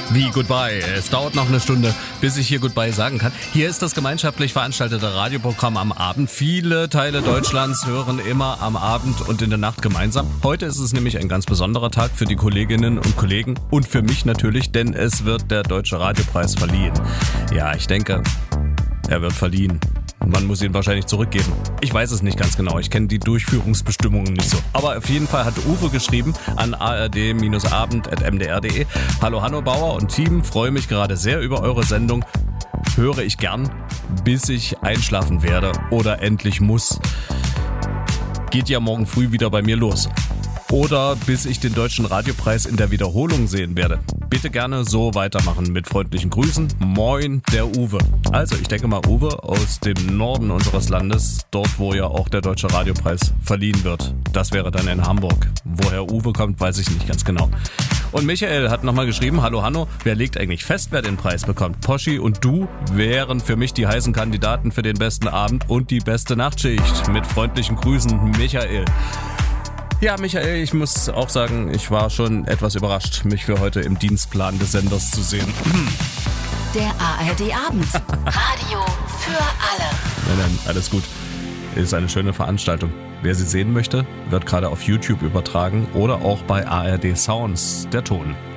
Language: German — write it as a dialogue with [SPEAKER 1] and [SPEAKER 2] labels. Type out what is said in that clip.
[SPEAKER 1] Wie Goodbye? Es dauert noch eine Stunde, bis ich hier Goodbye sagen kann. Hier ist das gemeinschaftlich veranstaltete Radioprogramm am Abend. Viele Teile Deutschlands hören immer am Abend und in der Nacht gemeinsam. Heute ist es nämlich ein ganz besonderer Tag für die Kolleginnen und Kollegen und für mich natürlich, denn es wird der Deutsche Radiopreis verliehen. Ja, ich denke, er wird verliehen. Man muss ihn wahrscheinlich zurückgeben. Ich weiß es nicht ganz genau. Ich kenne die Durchführungsbestimmungen nicht so. Aber auf jeden Fall hat Uwe geschrieben an ard-abend@mdr.de. Hallo Hanno Bauer und Team, freue mich gerade sehr über eure Sendung. Höre ich gern, bis ich einschlafen werde oder endlich muss. Geht ja morgen früh wieder bei mir los. Oder bis ich den Deutschen Radiopreis in der Wiederholung sehen werde. Bitte gerne so weitermachen. Mit freundlichen Grüßen. Moin, der Uwe. Also, ich denke mal, Uwe aus dem Norden unseres Landes, dort wo ja auch der Deutsche Radiopreis verliehen wird. Das wäre dann in Hamburg. Woher Uwe kommt, weiß ich nicht ganz genau. Und Michael hat nochmal geschrieben, hallo Hanno, wer legt eigentlich fest, wer den Preis bekommt? Poschi und du wären für mich die heißen Kandidaten für den besten Abend und die beste Nachtschicht. Mit freundlichen Grüßen, Michael. Ja, Michael, ich muss auch sagen, ich war schon etwas überrascht, mich für heute im Dienstplan des Senders zu sehen.
[SPEAKER 2] Der ARD-Abend. Radio für alle.
[SPEAKER 1] Nein, alles gut. Ist eine schöne Veranstaltung. Wer sie sehen möchte, wird gerade auf YouTube übertragen oder auch bei ARD Sounds, der Ton.